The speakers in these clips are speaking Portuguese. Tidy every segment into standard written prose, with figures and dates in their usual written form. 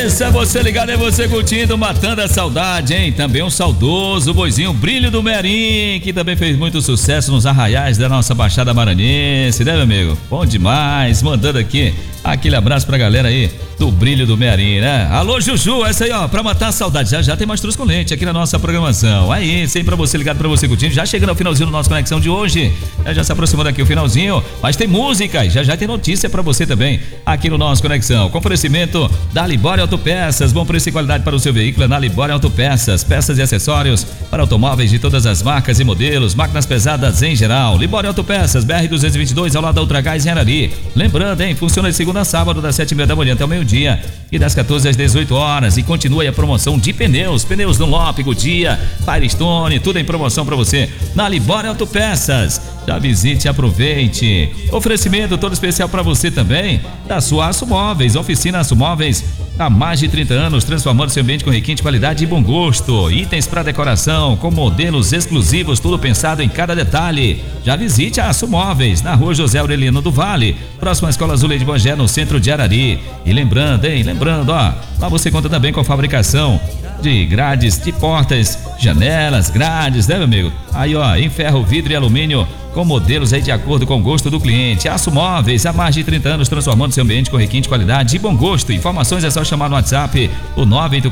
Isso é você ligado, é você curtindo, matando a saudade, hein? Também um saudoso boizinho Brilho do Merim, que também fez muito sucesso nos arraiais da nossa Baixada Maranhense, né, meu amigo? Bom demais, mandando aqui aquele abraço pra galera aí do Brilho do Merim, né? Alô, Juju, essa aí, ó, pra matar a saudade. Já tem mais Trus com Leite aqui na nossa programação. Aí, sempre pra você ligado, pra você curtindo. Já chegando ao finalzinho do nosso Conexão de hoje. Já se aproximando aqui o finalzinho, mas tem música, já tem notícia pra você também aqui no nosso Conexão. Com oferecimento da Libório Autopeças, bom preço e qualidade para o seu veículo é na Libório Autopeças. Peças e acessórios para automóveis de todas as marcas e modelos, máquinas pesadas em geral. Libório Autopeças, BR-222 ao lado da Ultragás em Arari. Lembrando, hein, funciona de segunda a sábado das 7h30 da manhã até o meio-dia e das 14 às 18 horas. E continua a promoção de pneus Dunlop, Goodyear, Firestone, tudo em promoção para você na Libório Autopeças. Já visite e aproveite. Oferecimento todo especial para você também da sua Aço Móveis, oficina Aço Móveis há mais de 30 anos, transformando seu ambiente com requinte, qualidade e bom gosto. Itens para decoração, com modelos exclusivos, tudo pensado em cada detalhe. Já visite a Aço Móveis, na rua José Aureliano do Vale, próxima à Escola Zuleide Bangé, no centro de Arari. E lembrando, ó, lá você conta também com a fabricação de grades, de portas, janelas, grades, né, meu amigo? Aí, ó, em ferro, vidro e alumínio, com modelos aí de acordo com o gosto do cliente. Aço Móveis, há mais de 30 anos, transformando seu ambiente com requinte, qualidade e bom gosto. Informações é só chamar no WhatsApp, o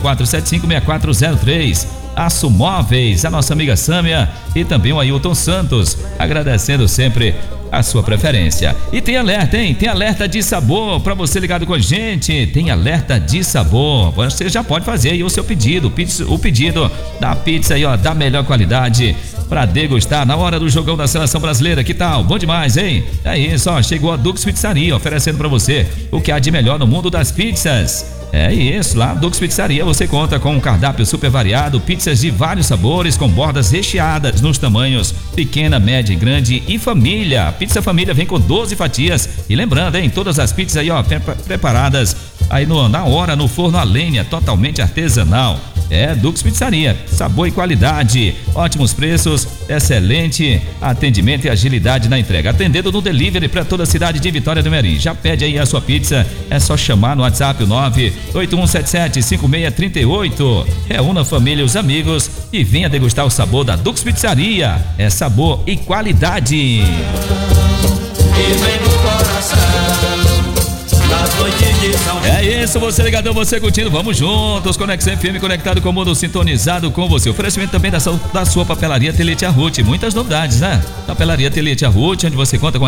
984756403. Aço Móveis, a nossa amiga Sâmia e também o Ailton Santos, agradecendo sempre a sua preferência. E tem alerta, hein? Tem alerta de sabor para você ligado com a gente. Tem alerta de sabor. Você já pode fazer aí o seu pedido, o pedido da pizza aí, ó, da melhor qualidade para degustar na hora do jogão da seleção brasileira. Que tal? Bom demais, hein? É isso, ó, chegou a Dux Pizzaria oferecendo para você o que há de melhor no mundo das pizzas. É isso, lá Dux Pizzaria você conta com um cardápio super variado, pizzas de vários sabores com bordas recheadas nos tamanhos pequena, média, grande e família. A pizza família vem com 12 fatias e lembrando, hein, todas as pizzas aí, ó, preparadas aí na hora no forno a lenha, totalmente artesanal. É Dux Pizzaria, sabor e qualidade, ótimos preços, excelente atendimento e agilidade na entrega. Atendendo no delivery para toda a cidade de Vitória do Merim. Já pede aí a sua pizza, é só chamar no WhatsApp o 981775638. Reúna a família e os amigos e venha degustar o sabor da Dux Pizzaria. É sabor e qualidade. E vem no coração. É isso, você ligadão, você curtindo, vamos juntos, Conexão FM, conectado com o mundo, sintonizado com você. Oferecimento também da sua papelaria Ateliê Tia Ruth, muitas novidades, né? Papelaria Ateliê Tia Ruth, onde você conta com